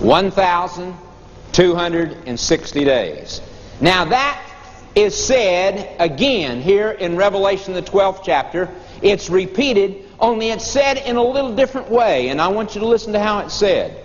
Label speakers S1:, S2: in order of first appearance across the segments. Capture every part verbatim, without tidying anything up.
S1: one thousand two hundred sixty days. Now that is said again here in Revelation the twelfth chapter. It's repeated, only it's said in a little different way, and I want you to listen to how it's said.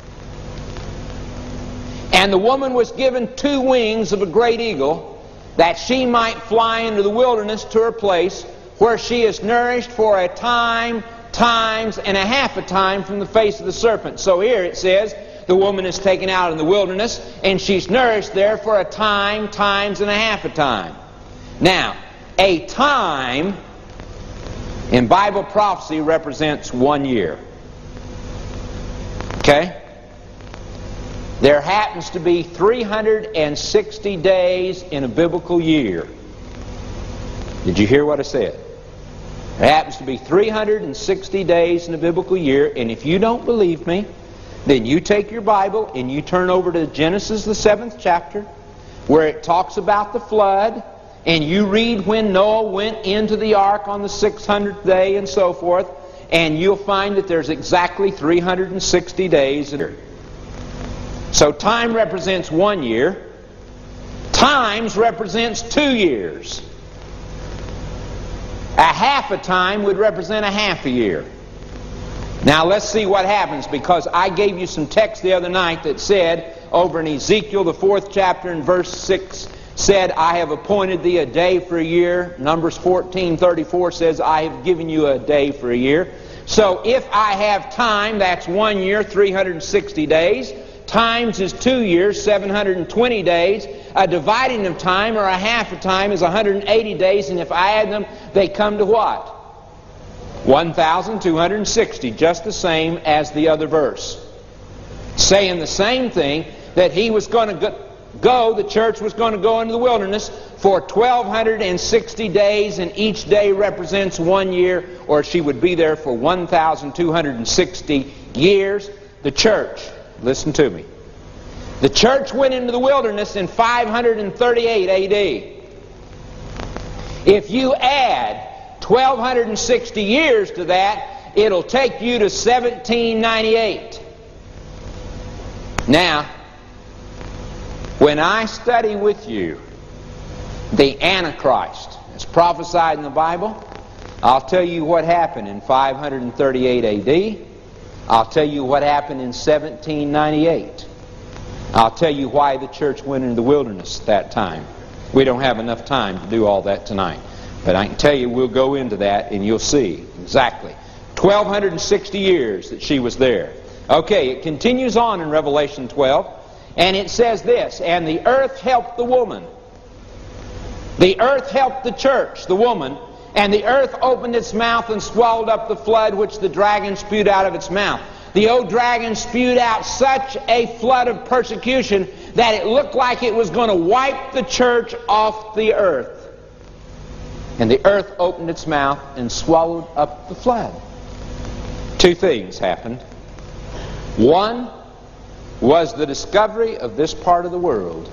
S1: And the woman was given two wings of a great eagle, that she might fly into the wilderness to her place, where she is nourished for a time, times, and a half a time from the face of the serpent. So here it says, the woman is taken out in the wilderness, and she's nourished there for a time, times, and a half a time. Now, a time in Bible prophecy represents one year. Okay? There happens to be three hundred sixty days in a biblical year. Did you hear what I said? There happens to be three hundred sixty days in a biblical year, and if you don't believe me, then you take your Bible and you turn over to Genesis the seventh chapter, where it talks about the flood, and you read when Noah went into the ark on the six hundredth day and so forth, and you'll find that there's exactly three hundred sixty days in a year. So time represents one year. Times represents two years. A half a time would represent a half a year. Now let's see what happens, because I gave you some text the other night that said, over in Ezekiel the fourth chapter and verse six, said, I have appointed thee a day for a year. Numbers fourteen thirty-four says, I have given you a day for a year. So if I have time, that's one year, three hundred sixty days. Times is two years, seven hundred twenty days. A dividing of time, or a half a time, is one hundred eighty days. And if I add them, they come to what? one thousand two hundred sixty, just the same as the other verse. Saying the same thing, that he was going to go, go, the church was going to go into the wilderness for twelve sixty days, and each day represents one year, or she would be there for one thousand two hundred sixty years. The church, listen to me, the church went into the wilderness in five hundred thirty-eight A D. If you add twelve sixty years to that, it'll take you to seventeen ninety-eight. Now, when I study with you the Antichrist as prophesied in the Bible, I'll tell you what happened in five hundred thirty-eight A D. I'll tell you what happened in seventeen ninety-eight. I'll tell you why the church went into the wilderness at that time. We don't have enough time to do all that tonight. But I can tell you we'll go into that and you'll see exactly. twelve sixty years that she was there. Okay, it continues on in Revelation twelve, and it says this, and the earth helped the woman. The earth helped the church, the woman, and the earth opened its mouth and swallowed up the flood which the dragon spewed out of its mouth. The old dragon spewed out such a flood of persecution that it looked like it was going to wipe the church off the earth. And the earth opened its mouth and swallowed up the flood. Two things happened. One was the discovery of this part of the world.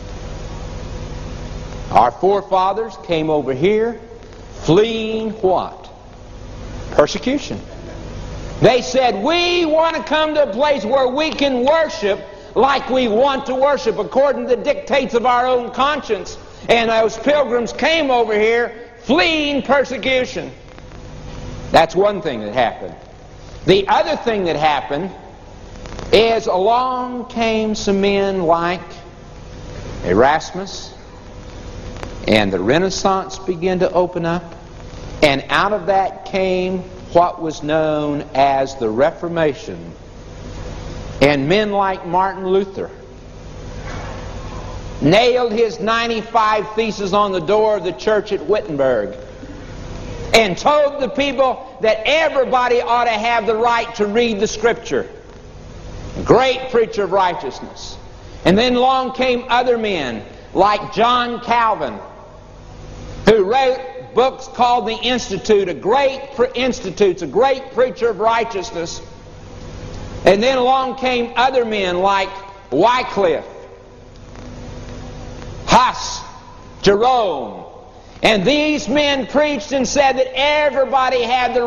S1: Our forefathers came over here fleeing what? Persecution. They said, we want to come to a place where we can worship like we want to worship, according to the dictates of our own conscience. And those pilgrims came over here fleeing persecution. That's one thing that happened. The other thing that happened is along came some men like Erasmus, and the Renaissance began to open up, and out of that came what was known as the Reformation. And men like Martin Luther nailed his ninety-five Theses on the door of the church at Wittenberg and told the people that everybody ought to have the right to read the Scripture. A great preacher of righteousness. And then along came other men like John Calvin, who wrote books called The Institute, a great pre- institutes, a great preacher of righteousness. And then along came other men like Wycliffe, Huss, Jerome. And these men preached and said that everybody had the